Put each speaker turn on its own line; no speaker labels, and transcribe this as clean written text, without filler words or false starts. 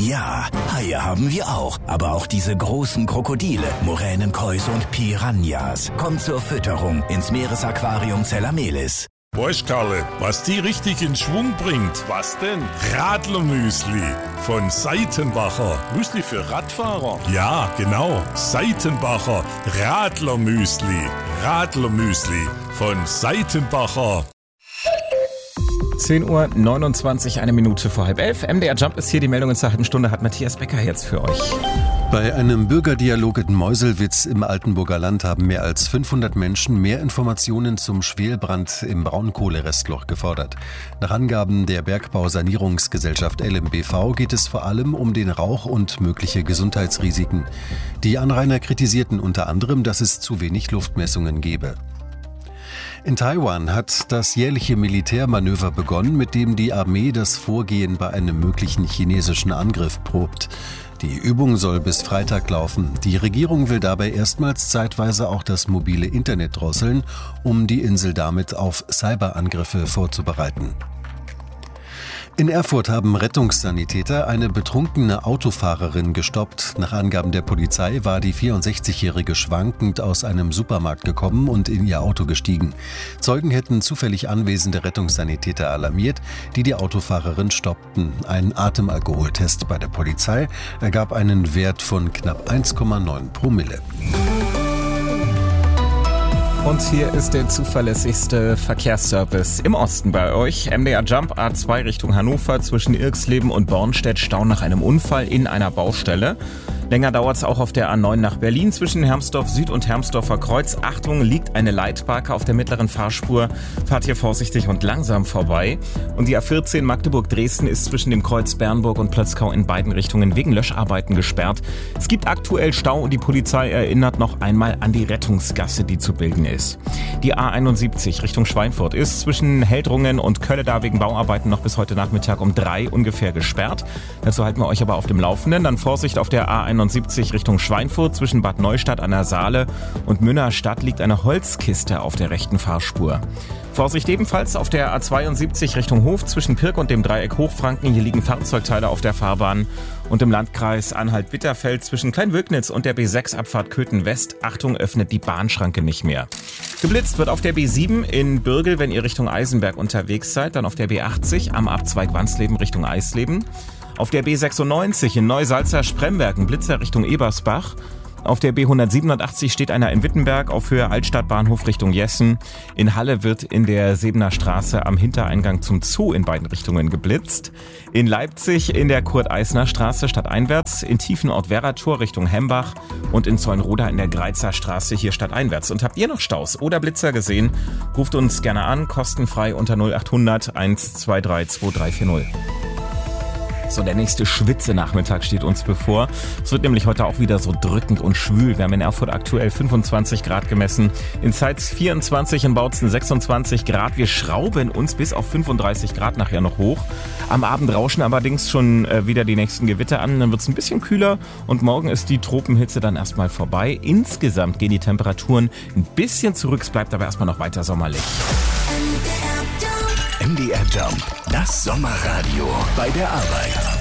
Ja, Haie haben wir auch. Aber auch diese großen Krokodile, Moränenkäuse und Piranhas. Kommt zur Fütterung ins Meeresaquarium Zellamelis.
Weißt, Karle, was die richtig in Schwung bringt?
Was denn?
Radlermüsli von Seitenbacher.
Müsli für Radfahrer?
Ja, genau. Seitenbacher Radlermüsli. Radlermüsli von Seitenbacher.
10:29 Uhr, 1 Minute vor 10:30. MDR Jump ist hier. Die Meldung in zur halben Stunde hat Matthias Becker jetzt für euch.
Bei einem Bürgerdialog in Meuselwitz im Altenburger Land haben mehr als 500 Menschen mehr Informationen zum Schwelbrand im Braunkohlerestloch gefordert. Nach Angaben der Bergbausanierungsgesellschaft LMBV geht es vor allem um den Rauch und mögliche Gesundheitsrisiken. Die Anrainer kritisierten unter anderem, dass es zu wenig Luftmessungen gebe. In Taiwan hat das jährliche Militärmanöver begonnen, mit dem die Armee das Vorgehen bei einem möglichen chinesischen Angriff probt. Die Übung soll bis Freitag laufen. Die Regierung will dabei erstmals zeitweise auch das mobile Internet drosseln, um die Insel damit auf Cyberangriffe vorzubereiten. In Erfurt haben Rettungssanitäter eine betrunkene Autofahrerin gestoppt. Nach Angaben der Polizei war die 64-Jährige schwankend aus einem Supermarkt gekommen und in ihr Auto gestiegen. Zeugen hätten zufällig anwesende Rettungssanitäter alarmiert, die die Autofahrerin stoppten. Ein Atemalkoholtest bei der Polizei ergab einen Wert von knapp 1,9 Promille.
Und hier ist der zuverlässigste Verkehrsservice im Osten bei euch. MDR Jump A2 Richtung Hannover zwischen Irxleben und Bornstedt Stau nach einem Unfall in einer Baustelle. Länger dauert es auch auf der A9 nach Berlin zwischen Hermsdorf Süd und Hermsdorfer Kreuz. Achtung, liegt eine Leitbarke auf der mittleren Fahrspur. Fahrt hier vorsichtig und langsam vorbei. Und die A14 Magdeburg-Dresden ist zwischen dem Kreuz Bernburg und Plötzkau in beiden Richtungen wegen Löscharbeiten gesperrt. Es gibt aktuell Stau und die Polizei erinnert noch einmal an die Rettungsgasse, die zu bilden ist. Die A71 Richtung Schweinfurt ist zwischen Heldrungen und Kölleda wegen Bauarbeiten noch bis heute Nachmittag um 3 ungefähr gesperrt. Dazu halten wir euch aber auf dem Laufenden. Dann Vorsicht auf der A71 Richtung Schweinfurt zwischen Bad Neustadt an der Saale und Münnerstadt liegt eine Holzkiste auf der rechten Fahrspur. Vorsicht ebenfalls auf der A72 Richtung Hof zwischen Pirk und dem Dreieck Hochfranken. Hier liegen Fahrzeugteile auf der Fahrbahn. Und im Landkreis Anhalt-Bitterfeld zwischen Kleinwögnitz und der B6 Abfahrt Köthen West. Achtung, öffnet die Bahnschranke nicht mehr. Geblitzt wird auf der B7 in Bürgel, wenn ihr Richtung Eisenberg unterwegs seid. Dann auf der B80 am Abzweig Wansleben Richtung Eisleben. Auf der B96 in Neusalza-Spremberg ein Blitzer Richtung Ebersbach. Auf der B187 steht einer in Wittenberg auf Höhe Altstadtbahnhof Richtung Jessen. In Halle wird in der Sebener Straße am Hintereingang zum Zoo in beiden Richtungen geblitzt. In Leipzig in der Kurt-Eisner-Straße stadteinwärts. In Tiefenort-Werrator Richtung Hembach. Und in Zollenroda in der Greizer Straße hier stadteinwärts. Und habt ihr noch Staus oder Blitzer gesehen? Ruft uns gerne an, kostenfrei unter 0800 123 2340. So, der nächste Schwitzenachmittag steht uns bevor. Es wird nämlich heute auch wieder so drückend und schwül. Wir haben in Erfurt aktuell 25 Grad gemessen, in Zeitz 24, in Bautzen 26 Grad. Wir schrauben uns bis auf 35 Grad nachher noch hoch. Am Abend rauschen allerdings schon wieder die nächsten Gewitter an. Dann wird es ein bisschen kühler und morgen ist die Tropenhitze dann erstmal vorbei. Insgesamt gehen die Temperaturen ein bisschen zurück. Es bleibt aber erstmal noch weiter sommerlich.
MDR Jump, das Sommerradio bei der Arbeit.